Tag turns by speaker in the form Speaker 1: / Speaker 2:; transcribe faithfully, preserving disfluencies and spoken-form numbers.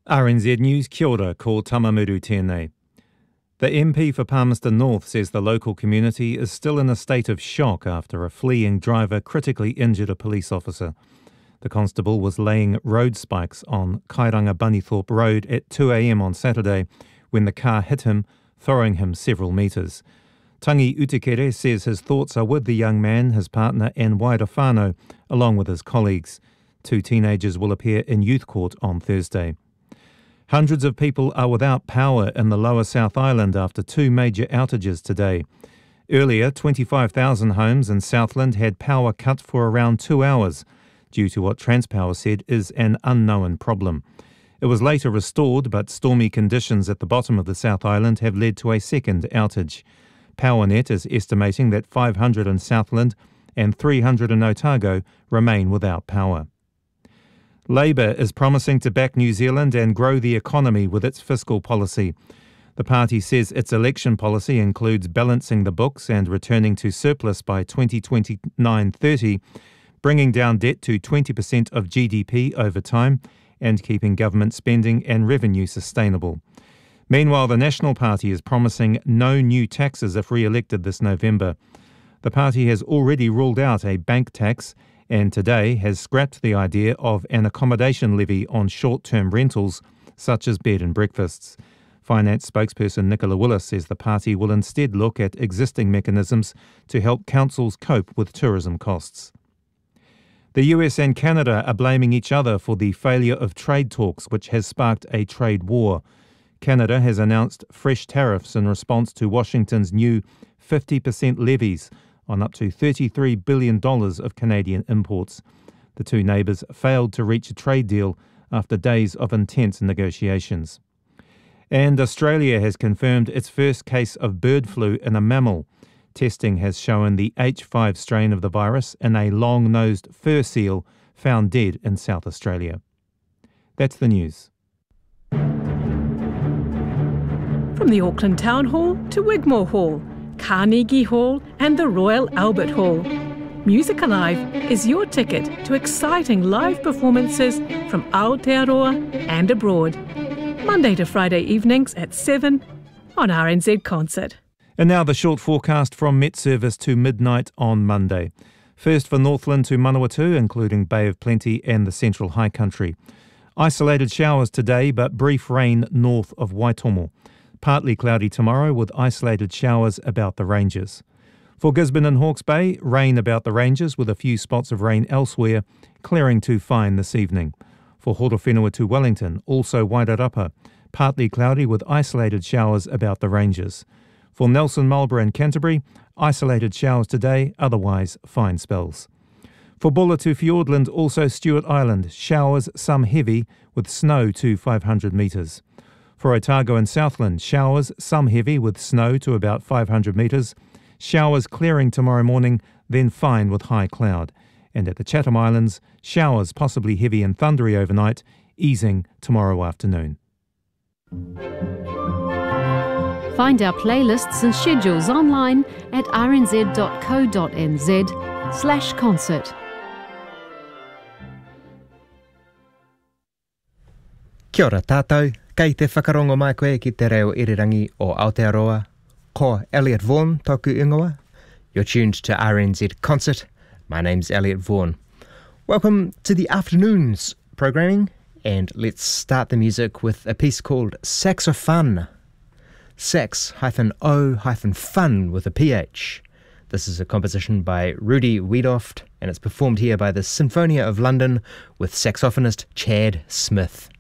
Speaker 1: R N Z News, kia ora, ko Tamamuru tēnei. The M P for Palmerston North says the local community is still in a state of shock after a fleeing driver critically injured a police officer. The constable was laying road spikes on Kairanga Bunnythorpe Road at two a m on Saturday when the car hit him, throwing him several metres. Tangi Utikere says his thoughts are with the young man, his partner and wider whānau, along with his colleagues. Two teenagers will appear in youth court on Thursday. Hundreds of people are without power in the Lower South Island after two major outages today. Earlier, twenty-five thousand homes in Southland had power cut for around two hours, due to what Transpower said is an unknown problem. It was later restored, but stormy conditions at the bottom of the South Island have led to a second outage. PowerNet is estimating that five hundred in Southland and three hundred in Otago remain without power. Labour is promising to back New Zealand and grow the economy with its fiscal policy. The party says its election policy includes balancing the books and returning to surplus by twenty twenty-nine thirty, bringing down debt to twenty percent of G D P over time, and keeping government spending and revenue sustainable. Meanwhile, the National Party is promising no new taxes if re-elected this November. The party has already ruled out a bank tax and today has scrapped the idea of an accommodation levy on short-term rentals, such as bed and breakfasts. Finance spokesperson Nicola Willis says the party will instead look at existing mechanisms to help councils cope with tourism costs. The U S and Canada are blaming each other for the failure of trade talks, which has sparked a trade war. Canada has announced fresh tariffs in response to Washington's new fifty percent levies on up to thirty-three billion dollars of Canadian imports. The two neighbours failed to reach a trade deal after days of intense negotiations. And Australia has confirmed its first case of bird flu in a mammal. Testing has shown the H five strain of the virus in a long-nosed fur seal found dead in South Australia. That's the news.
Speaker 2: From the Auckland Town Hall to Wigmore Hall, Carnegie Hall and the Royal Albert Hall, Music Alive is your ticket to exciting live performances from Aotearoa and abroad. Monday to Friday evenings at seven on R N Z Concert.
Speaker 1: And now the short forecast from Met Service to midnight on Monday. First for Northland to Manawatu, including Bay of Plenty and the Central High Country. Isolated showers today, but brief rain north of Waitomo. Partly cloudy tomorrow with isolated showers about the ranges. For Gisborne and Hawke's Bay, rain about the ranges with a few spots of rain elsewhere, clearing to fine this evening. For Horowhenua to Wellington, also Wairarapa, partly cloudy with isolated showers about the ranges. For Nelson, Marlborough and Canterbury, isolated showers today, otherwise fine spells. For Bulla to Fiordland, also Stewart Island, showers, some heavy, with snow to five hundred metres. For Otago and Southland, showers, some heavy with snow to about five hundred metres. Showers clearing tomorrow morning, then fine with high cloud. And at the Chatham Islands, showers possibly heavy and thundery overnight, easing tomorrow afternoon.
Speaker 3: Find our playlists and schedules online at rnz.co.nz slash concert.
Speaker 4: Kia ora tātou, kei te whakarongo mai koe ki te reo irirangi o Aotearoa. Ko Elliot Vaughan toku ingoa. You're tuned to R N Z Concert. My name's Elliot Vaughan. Welcome to the afternoon's programming, and let's start the music with a piece called Saxophone. Sax hyphen O hyphen fun with a P H. This is a composition by Rudy Wiedoft, and it's performed here by the Sinfonia of London with saxophonist Chad Smith.